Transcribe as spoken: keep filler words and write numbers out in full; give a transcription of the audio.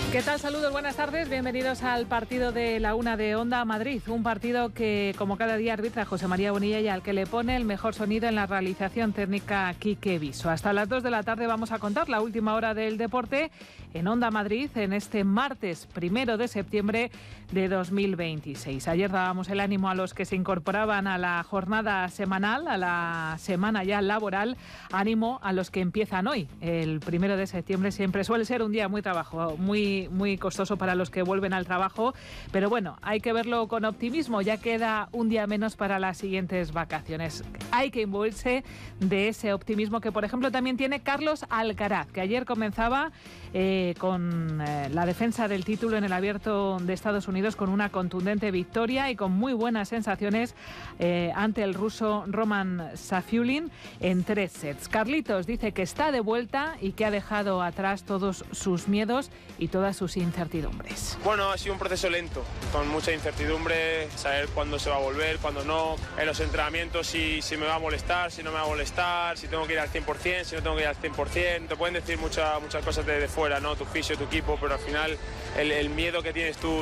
¿Qué tal? Saludos, buenas tardes. Bienvenidos al partido de la una de Onda Madrid. Un partido que, como cada día, arbitra José María Bonilla y al que le pone el mejor sonido en la realización técnica Quique Viso. Hasta las dos de la tarde vamos a contar la última hora del deporte en Onda Madrid en este martes primero de septiembre de dos mil veintiséis. Ayer dábamos el ánimo a los que se incorporaban a la jornada semanal, a la semana ya laboral. Ánimo a los que empiezan hoy. El primero de septiembre siempre suele ser un día muy trabajo, muy muy costoso para los que vuelven al trabajo, pero bueno, hay que verlo con optimismo, ya queda un día menos para las siguientes vacaciones. Hay que imbuirse de ese optimismo que, por ejemplo, también tiene Carlos Alcaraz, que ayer comenzaba eh, con eh, la defensa del título en el Abierto de Estados Unidos con una contundente victoria y con muy buenas sensaciones eh, ante el ruso Roman Safiullin en tres sets. Carlitos dice que está de vuelta y que ha dejado atrás todos sus miedos y todas sus incertidumbres. Bueno, ha sido un proceso lento, con mucha incertidumbre, saber cuándo se va a volver, cuándo no, en los entrenamientos si, si me va a molestar, si no me va a molestar, si tengo que ir al cien por ciento, si no tengo que ir al cien por ciento, te pueden decir mucha, muchas cosas de, de fuera, ¿no? Tu fisio, tu equipo, pero al final el, el miedo que tienes tú